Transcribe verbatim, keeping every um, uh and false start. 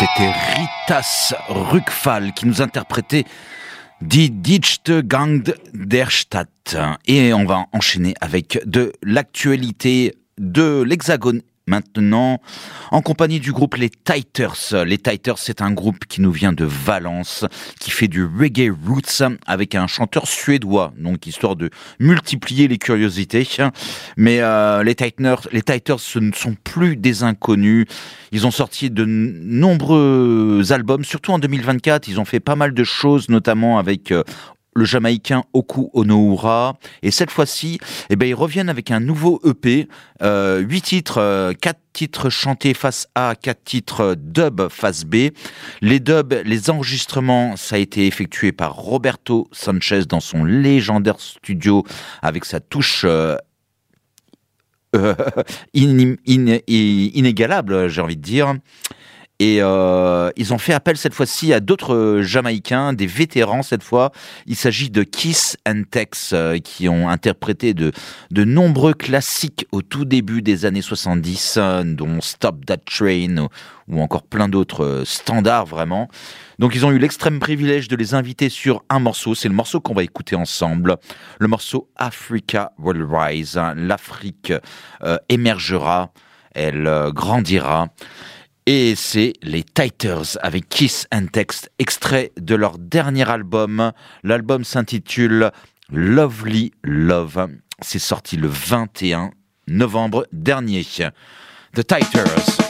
C'était Ritas Rückfall qui nous interprétait Die Dichte Gang der Stadt. Et on va enchaîner avec de l'actualité de l'Hexagone maintenant, en compagnie du groupe Les Titers. Les Titers, c'est un groupe qui nous vient de Valence, qui fait du reggae roots avec un chanteur suédois, donc histoire de multiplier les curiosités. Mais euh, les Titers, les Titers, ce ne sont plus des inconnus. Ils ont sorti de nombreux albums, surtout en deux mille vingt-quatre. Ils ont fait pas mal de choses, notamment avec euh, le Jamaïcain Oku Onoura, et cette fois-ci, eh ben, ils reviennent avec un nouveau E P, euh, huit titres, euh, quatre titres chantés face A, quatre titres dub face B. Les dubs, les enregistrements, ça a été effectué par Roberto Sanchez dans son légendaire studio avec sa touche euh, euh, in, in, in, inégalable, j'ai envie de dire. Et euh, ils ont fait appel cette fois-ci à d'autres Jamaïcains, des vétérans cette fois. Il s'agit de Kiss and Tex euh, qui ont interprété de, de nombreux classiques au tout début des années soixante-dix, euh, dont Stop That Train ou, ou encore plein d'autres euh, standards vraiment. Donc ils ont eu l'extrême privilège de les inviter sur un morceau. C'est le morceau qu'on va écouter ensemble. Le morceau Africa Will Rise. L'Afrique euh, émergera, elle euh, grandira. Et c'est les Titers avec Kiss and Tex, extrait de leur dernier album. L'album s'intitule Lovely Love. C'est sorti le vingt et un novembre dernier. The Titers.